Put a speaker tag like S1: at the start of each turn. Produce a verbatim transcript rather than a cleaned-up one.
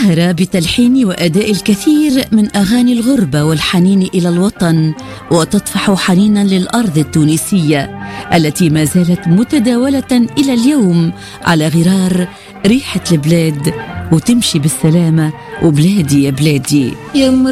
S1: اشتهر بتلحين وأداء الكثير من أغاني الغربة والحنين إلى الوطن، وتطفح حنينا للأرض التونسية التي ما زالت متداولة إلى اليوم على غرار ريحة البلاد، وتمشي بالسلامة وبلادي يا بلادي.
S2: يا